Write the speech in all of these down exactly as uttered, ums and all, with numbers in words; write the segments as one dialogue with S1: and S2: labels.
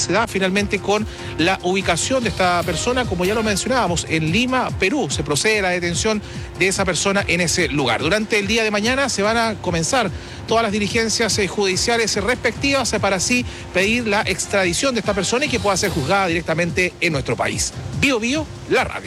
S1: se da finalmente con la ubicación de esta persona, como ya lo mencionábamos, en Lima, Perú. Se procede a la detención de esa persona en ese lugar. Durante el día de mañana se van a comenzar todas las diligencias eh, judiciales respectivas eh, para así pedir la extradición de esta persona y que pueda ser juzgada directamente en nuestro país. Bio Bio, la radio.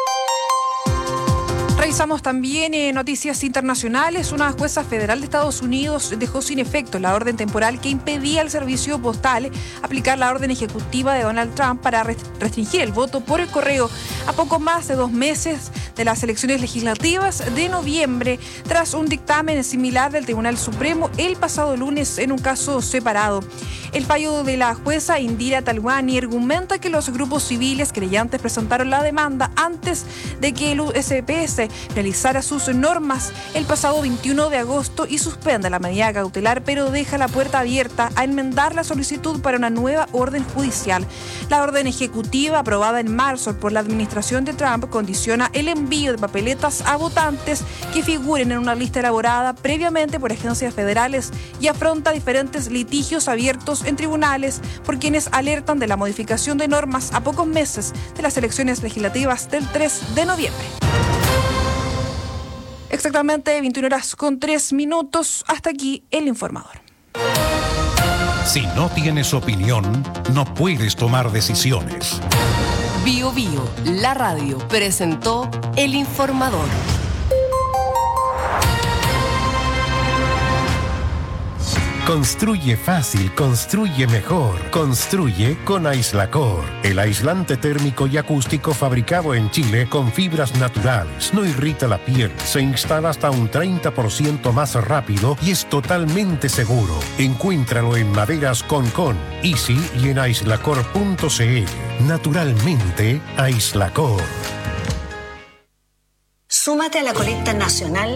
S2: Revisamos también eh, noticias internacionales. Una jueza federal de Estados Unidos dejó sin efecto la orden temporal que impedía al servicio postal aplicar la orden ejecutiva de Donald Trump para restringir el voto por el correo a poco más de dos meses de las elecciones legislativas de noviembre, tras un dictamen similar del Tribunal Supremo el pasado lunes en un caso separado. El fallo de la jueza Indira Talwani argumenta que los grupos civiles creyentes presentaron la demanda antes de que el U S P S realizara sus normas el pasado veintiuno de agosto y suspende la medida cautelar, pero deja la puerta abierta a enmendar la solicitud para una nueva orden judicial. La orden ejecutiva aprobada en marzo por la administración de Trump condiciona el envío de papeletas a votantes que figuren en una lista elaborada previamente por agencias federales y afronta diferentes litigios abiertos en tribunales por quienes alertan de la modificación de normas a pocos meses de las elecciones legislativas del tres de noviembre. Exactamente veintiuna horas con tres minutos. Hasta aquí el informador.
S3: Si no tienes opinión, no puedes tomar decisiones.
S4: Bio Bio, la radio, presentó el informador.
S3: Construye fácil, construye mejor. Construye con Aislacor, el aislante térmico y acústico fabricado en Chile con fibras naturales. No irrita la piel, se instala hasta un treinta por ciento más rápido y es totalmente seguro. Encuéntralo en Maderas Concon, Easy y en aislacor punto c l. Naturalmente, Aislacor.
S5: Súmate a la colecta nacional